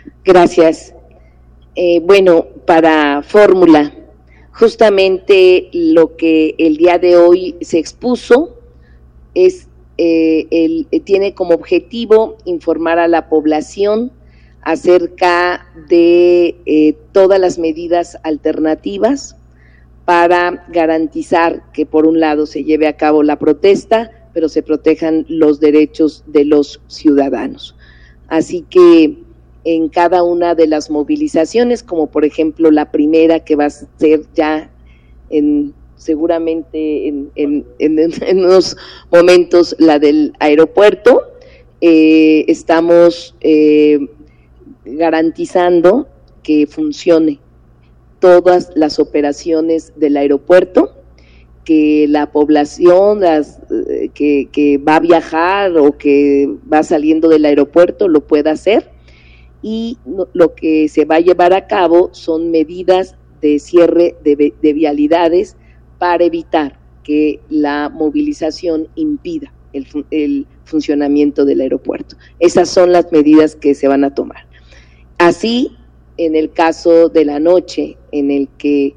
Gracias. Bueno, para Fórmula, justamente lo que el día de hoy se expuso es tiene como objetivo informar a la población acerca de todas las medidas alternativas para garantizar que por un lado se lleve a cabo la protesta, pero se protejan los derechos de los ciudadanos. Así que en cada una de las movilizaciones, como por ejemplo la primera que va a ser ya seguramente en unos momentos, la del aeropuerto, estamos garantizando que funcione todas las operaciones del aeropuerto, que la población que va a viajar o que va saliendo del aeropuerto lo pueda hacer, y lo que se va a llevar a cabo son medidas de cierre de vialidades para evitar que la movilización impida el funcionamiento del aeropuerto. Esas son las medidas que se van a tomar. Así, en el caso de la noche, en el que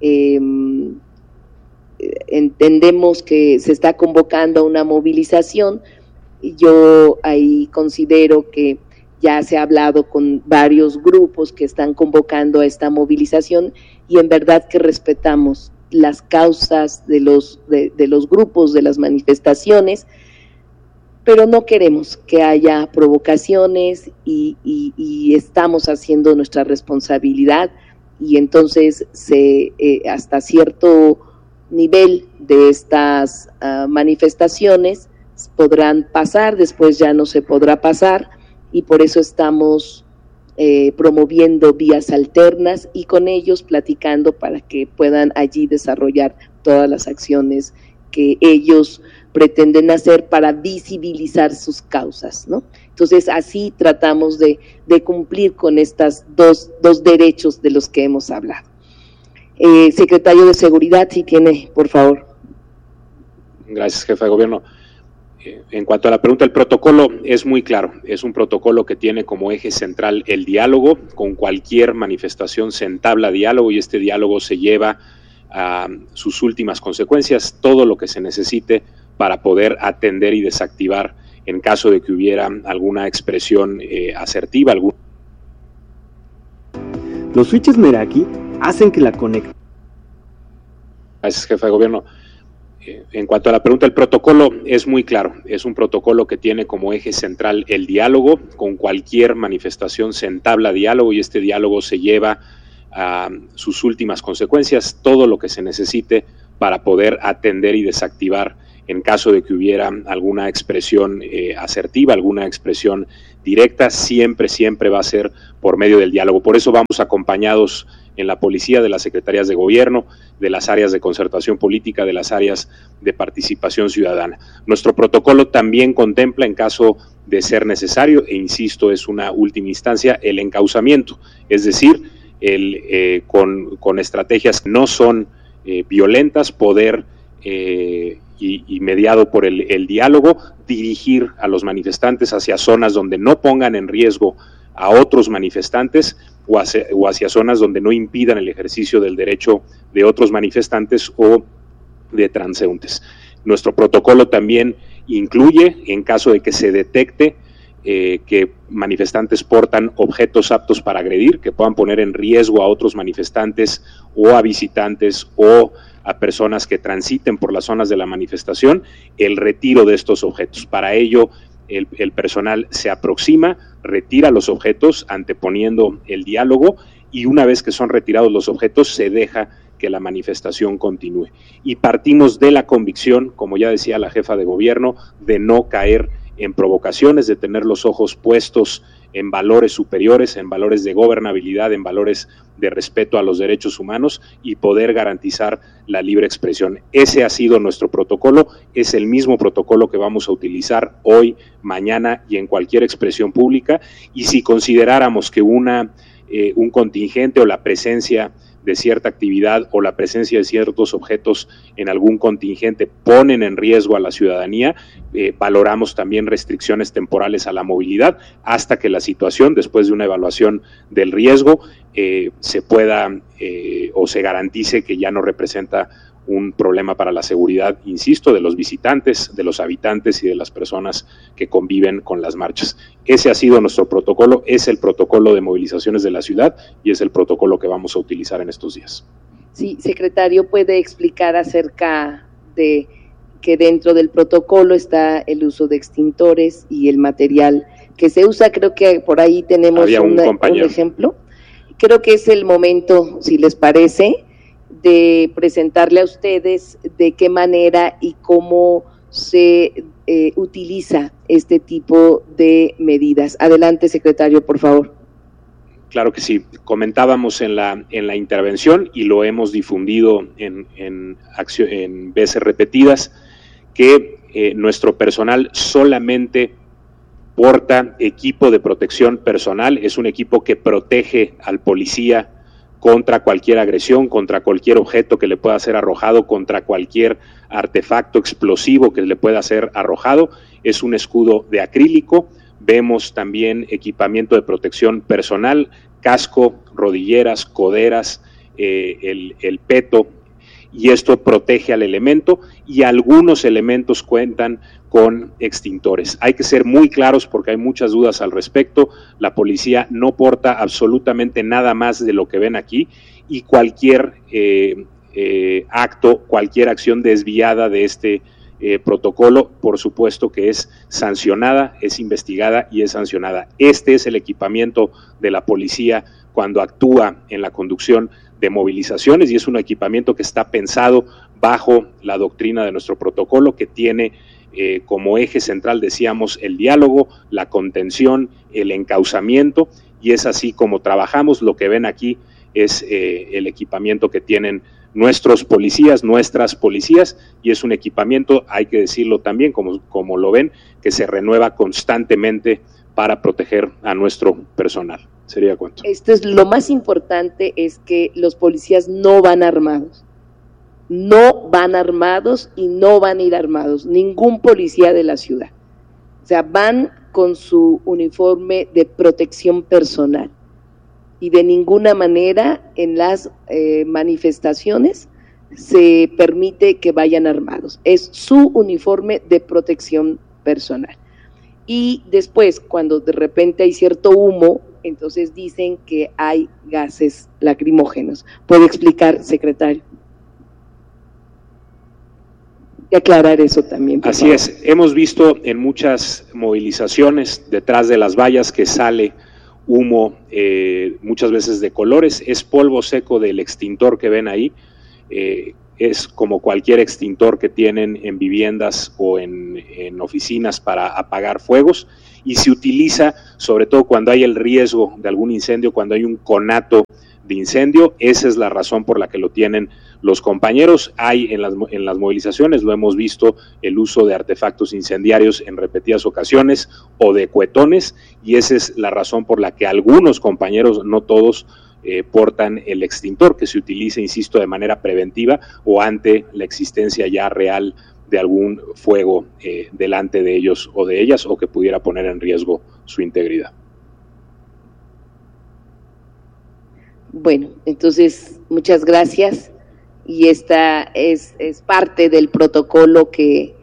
entendemos que se está convocando a una movilización, yo ahí considero que ya se ha hablado con varios grupos que están convocando a esta movilización, y en verdad que respetamos las causas de los grupos, de las manifestaciones, pero no queremos que haya provocaciones y estamos haciendo nuestra responsabilidad, y entonces hasta cierto nivel de estas manifestaciones podrán pasar, después ya no se podrá pasar, y por eso estamos promoviendo vías alternas y con ellos platicando para que puedan allí desarrollar todas las acciones que ellos pretenden hacer para visibilizar sus causas, ¿no? Entonces, así tratamos de cumplir con estas dos derechos de los que hemos hablado. Secretario de Seguridad, si tiene, por favor. Gracias, jefa de gobierno. En cuanto a la pregunta, el protocolo es muy claro, es un protocolo que tiene como eje central el diálogo. Con cualquier manifestación se entabla diálogo y este diálogo se lleva a sus últimas consecuencias, todo lo que se necesite para poder atender y desactivar en caso de que hubiera alguna expresión asertiva. Los switches Meraki hacen que la conexión. Gracias, jefa de gobierno. En cuanto a la pregunta, el protocolo es muy claro, es un protocolo que tiene como eje central el diálogo. Con cualquier manifestación se entabla diálogo y este diálogo se lleva a sus últimas consecuencias, todo lo que se necesite para poder atender y desactivar en caso de que hubiera alguna expresión asertiva, alguna expresión directa. Siempre va a ser por medio del diálogo. Por eso vamos acompañados en la policía de las secretarías de gobierno, de las áreas de concertación política, de las áreas de participación ciudadana. Nuestro protocolo también contempla, en caso de ser necesario, e insisto, es una última instancia, el encauzamiento, es decir, con estrategias que no son violentas, poder y mediado por el diálogo, dirigir a los manifestantes hacia zonas donde no pongan en riesgo a otros manifestantes o hacia zonas donde no impidan el ejercicio del derecho de otros manifestantes o de transeúntes. Nuestro protocolo también incluye, en caso de que se detecte que manifestantes portan objetos aptos para agredir, que puedan poner en riesgo a otros manifestantes o a visitantes o a personas que transiten por las zonas de la manifestación, el retiro de estos objetos. Para ello, el personal se aproxima, retira los objetos anteponiendo el diálogo, y una vez que son retirados los objetos se deja que la manifestación continúe. Y partimos de la convicción, como ya decía la jefa de gobierno, de no caer en provocaciones, de tener los ojos puestos en valores superiores, en valores de gobernabilidad, en valores de respeto a los derechos humanos y poder garantizar la libre expresión. Ese ha sido nuestro protocolo, es el mismo protocolo que vamos a utilizar hoy, mañana y en cualquier expresión pública, y si consideráramos que un contingente o la presencia de cierta actividad o la presencia de ciertos objetos en algún contingente ponen en riesgo a la ciudadanía, valoramos también restricciones temporales a la movilidad hasta que la situación, después de una evaluación del riesgo, se pueda o se garantice que ya no representa un problema para la seguridad, insisto, de los visitantes, de los habitantes y de las personas que conviven con las marchas. Ese ha sido nuestro protocolo, es el protocolo de movilizaciones de la ciudad y es el protocolo que vamos a utilizar en estos días. Sí, secretario, ¿puede explicar acerca de que dentro del protocolo está el uso de extintores y el material que se usa? Creo que por ahí tenemos un ejemplo. Creo que es el momento, si les parece, de presentarle a ustedes de qué manera y cómo se utiliza este tipo de medidas. Adelante, secretario, por favor. Claro que sí. Comentábamos en la intervención y lo hemos difundido en veces repetidas, que nuestro personal solamente porta equipo de protección personal, es un equipo que protege al policía contra cualquier agresión, contra cualquier objeto que le pueda ser arrojado, contra cualquier artefacto explosivo que le pueda ser arrojado. Es un escudo de acrílico. Vemos también equipamiento de protección personal, casco, rodilleras, coderas, el peto, y esto protege al elemento, y algunos elementos cuentan con extintores. Hay que ser muy claros porque hay muchas dudas al respecto. La policía no porta absolutamente nada más de lo que ven aquí, y cualquier acto, cualquier acción desviada de este protocolo, por supuesto que es sancionada, es investigada y es sancionada. Este es el equipamiento de la policía cuando actúa en la conducción de movilizaciones, y es un equipamiento que está pensado bajo la doctrina de nuestro protocolo, que tiene como eje central, decíamos, el diálogo, la contención, el encauzamiento, y es así como trabajamos. Lo que ven aquí es el equipamiento que tienen nuestros policías, nuestras policías, y es un equipamiento, hay que decirlo también, como lo ven, que se renueva constantemente para proteger a nuestro personal. Sería cuánto. Esto es lo más importante, es que los policías no van armados. No van armados y no van a ir armados, ningún policía de la ciudad. O sea, van con su uniforme de protección personal, y de ninguna manera en las manifestaciones se permite que vayan armados. Es su uniforme de protección personal. Y después, cuando de repente hay cierto humo, entonces dicen que hay gases lacrimógenos. ¿Puede explicar, secretario? Y aclarar eso también. Así favor. Es, hemos visto en muchas movilizaciones detrás de las vallas que sale humo, muchas veces de colores. Es polvo seco del extintor que ven ahí, es como cualquier extintor que tienen en viviendas o en oficinas para apagar fuegos, y se utiliza sobre todo cuando hay el riesgo de algún incendio, cuando hay un conato de incendio. Esa es la razón por la que lo tienen los compañeros. Hay en las movilizaciones, lo hemos visto, el uso de artefactos incendiarios en repetidas ocasiones o de cuetones, y esa es la razón por la que algunos compañeros, no todos, portan el extintor, que se utiliza, insisto, de manera preventiva o ante la existencia ya real de algún fuego delante de ellos o de ellas, o que pudiera poner en riesgo su integridad. Bueno, entonces, muchas gracias, y esta es parte del protocolo que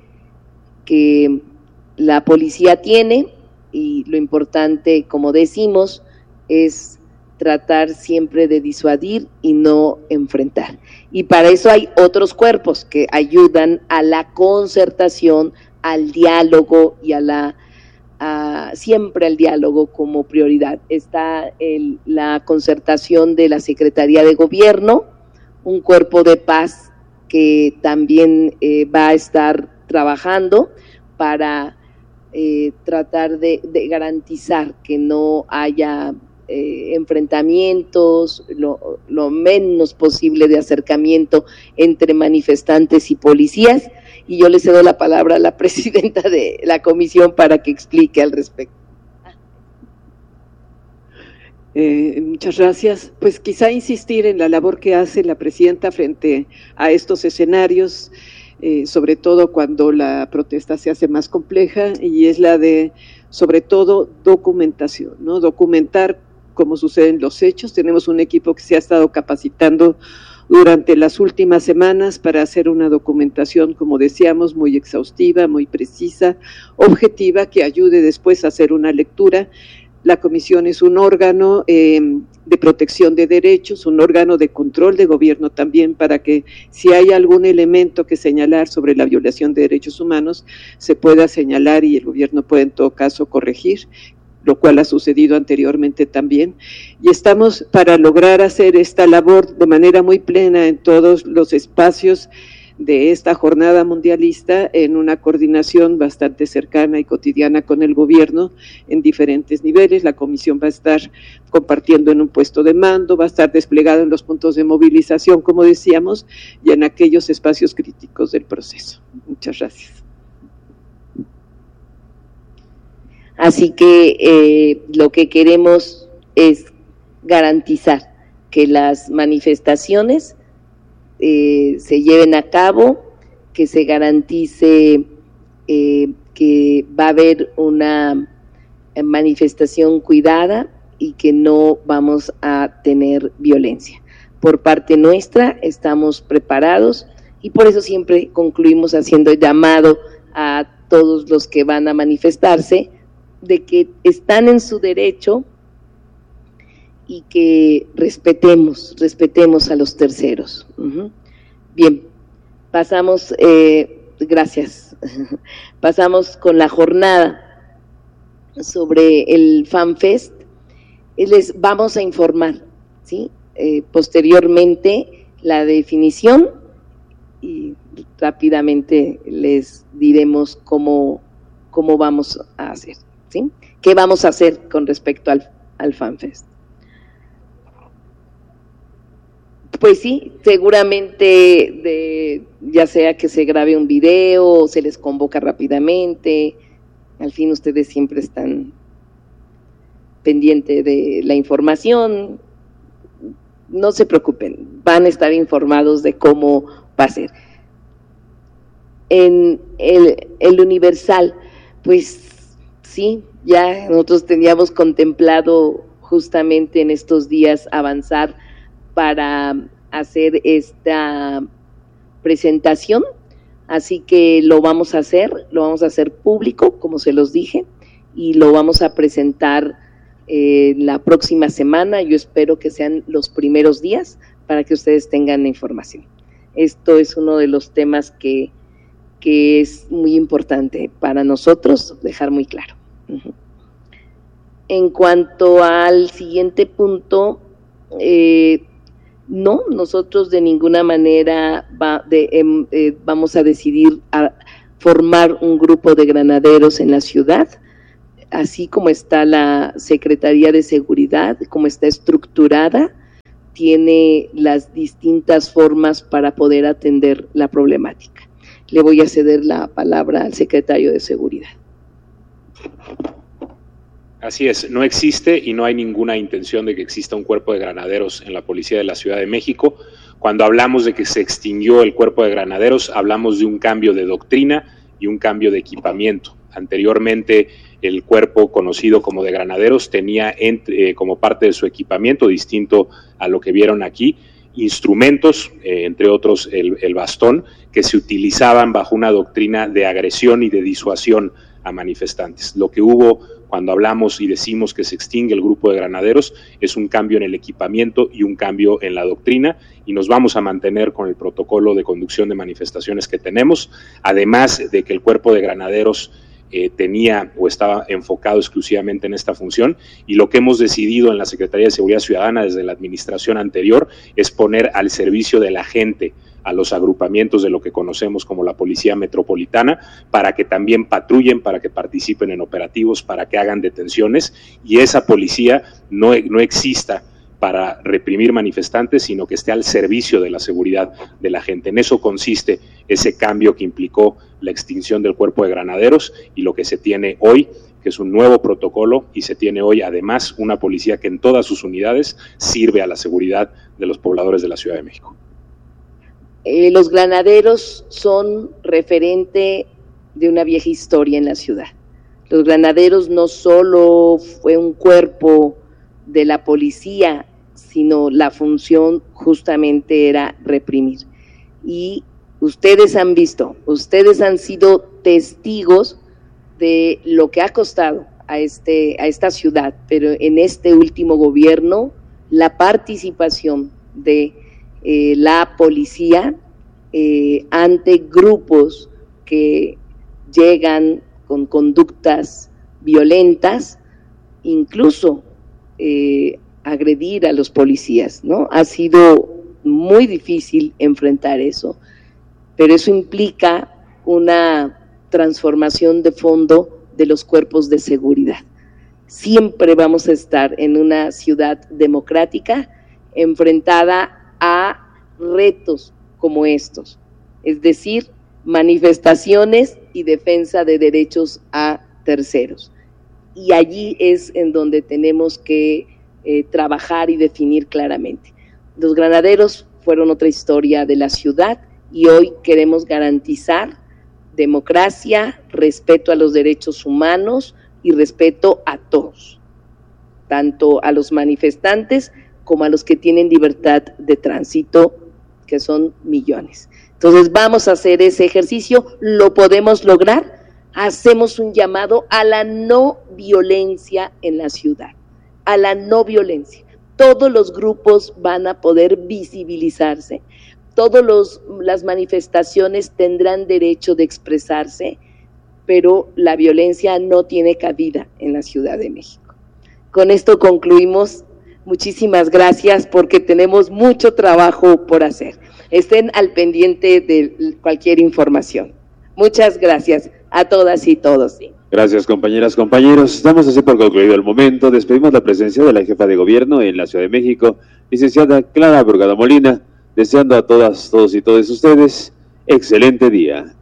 la policía tiene, y lo importante, como decimos, es tratar siempre de disuadir y no enfrentar. Y para eso hay otros cuerpos que ayudan a la concertación, al diálogo y siempre al diálogo como prioridad. Está la concertación de la Secretaría de Gobierno, un cuerpo de paz que también va a estar trabajando para tratar de garantizar que no haya enfrentamientos, lo menos posible de acercamiento entre manifestantes y policías. Y yo le cedo la palabra a la presidenta de la comisión para que explique al respecto. Muchas gracias. Pues quizá insistir en la labor que hace la presidenta frente a estos escenarios, sobre todo cuando la protesta se hace más compleja, y es la de, sobre todo, documentación, ¿no? Documentar cómo suceden los hechos. Tenemos un equipo que se ha estado capacitando durante las últimas semanas para hacer una documentación, como decíamos, muy exhaustiva, muy precisa, objetiva, que ayude después a hacer una lectura. La comisión es un órgano de protección de derechos, un órgano de control de gobierno también, para que si hay algún elemento que señalar sobre la violación de derechos humanos, se pueda señalar y el gobierno puede en todo caso corregir, lo cual ha sucedido anteriormente también. Y estamos para lograr hacer esta labor de manera muy plena en todos los espacios de esta jornada mundialista, en una coordinación bastante cercana y cotidiana con el gobierno en diferentes niveles. La comisión va a estar compartiendo en un puesto de mando, va a estar desplegado en los puntos de movilización, como decíamos, y en aquellos espacios críticos del proceso. Muchas gracias. Así que lo que queremos es garantizar que las manifestaciones se lleven a cabo, que se garantice que va a haber una manifestación cuidada y que no vamos a tener violencia. Por parte nuestra estamos preparados y por eso siempre concluimos haciendo llamado a todos los que van a manifestarse de que están en su derecho y que respetemos a los terceros. Bien, pasamos, gracias, pasamos con la jornada sobre el FanFest. Les vamos a informar, ¿sí? Posteriormente la definición y rápidamente les diremos cómo vamos a hacer, ¿sí? ¿Qué vamos a hacer con respecto al FanFest? Pues sí, seguramente ya sea que se grabe un video o se les convoca rápidamente. Al fin ustedes siempre están pendientes de la información. No se preocupen, van a estar informados de cómo va a ser. En el Universal, pues sí, ya nosotros teníamos contemplado justamente en estos días avanzar para hacer esta presentación, así que lo vamos a hacer público, como se los dije, y lo vamos a presentar la próxima semana. Yo espero que sean los primeros días para que ustedes tengan la información. Esto es uno de los temas que es muy importante para nosotros dejar muy claro. En cuanto al siguiente punto, no, nosotros de ninguna manera vamos a decidir a formar un grupo de granaderos en la ciudad, así como está la Secretaría de Seguridad, como está estructurada, tiene las distintas formas para poder atender la problemática. Le voy a ceder la palabra al secretario de Seguridad. Así es, no existe y no hay ninguna intención de que exista un cuerpo de granaderos en la Policía de la Ciudad de México. Cuando hablamos de que se extinguió el cuerpo de granaderos, hablamos de un cambio de doctrina y un cambio de equipamiento. Anteriormente, el cuerpo conocido como de granaderos tenía como parte de su equipamiento, distinto a lo que vieron aquí, instrumentos, entre otros el bastón, que se utilizaban bajo una doctrina de agresión y de disuasión a manifestantes. Lo que hubo cuando hablamos y decimos que se extingue el grupo de granaderos es un cambio en el equipamiento y un cambio en la doctrina, y nos vamos a mantener con el protocolo de conducción de manifestaciones que tenemos, además de que el cuerpo de granaderos tenía o estaba enfocado exclusivamente en esta función, y lo que hemos decidido en la Secretaría de Seguridad Ciudadana desde la administración anterior es poner al servicio de la gente a los agrupamientos de lo que conocemos como la Policía Metropolitana, para que también patrullen, para que participen en operativos, para que hagan detenciones, y esa policía no exista para reprimir manifestantes, sino que esté al servicio de la seguridad de la gente. En eso consiste ese cambio que implicó la extinción del cuerpo de granaderos y lo que se tiene hoy, que que es un nuevo protocolo y se tiene hoy además una policía que en todas sus unidades sirve a la seguridad de los pobladores de la Ciudad de México. Los granaderos son referente de una vieja historia en la ciudad. Los granaderos no solo fue un cuerpo de la policía, sino la función justamente era reprimir. Y ustedes han visto, ustedes han sido testigos de lo que ha costado a esta ciudad, pero en este último gobierno, la participación de la policía ante grupos que llegan con conductas violentas, incluso agredir a los policías, ¿no? Ha sido muy difícil enfrentar eso, pero eso implica una transformación de fondo de los cuerpos de seguridad. Siempre vamos a estar en una ciudad democrática enfrentada a retos como estos, es decir, manifestaciones y defensa de derechos a terceros. Y allí es en donde tenemos que trabajar y definir claramente. Los granaderos fueron otra historia de la ciudad y hoy queremos garantizar democracia, respeto a los derechos humanos y respeto a todos, tanto a los manifestantes como a los que tienen libertad de tránsito, que son millones. Entonces vamos a hacer ese ejercicio, lo podemos lograr, hacemos un llamado a la no violencia en la ciudad, a la no violencia. Todos los grupos van a poder visibilizarse, todas las manifestaciones tendrán derecho de expresarse, pero la violencia no tiene cabida en la Ciudad de México. Con esto concluimos. Muchísimas gracias porque tenemos mucho trabajo por hacer. Estén al pendiente de cualquier información. Muchas gracias a todas y todos. Gracias, compañeras, compañeros. Damos así por concluido el momento. Despedimos la presencia de la jefa de gobierno en la Ciudad de México, licenciada Clara Brugada Molina, deseando a todas, todos y todas ustedes excelente día.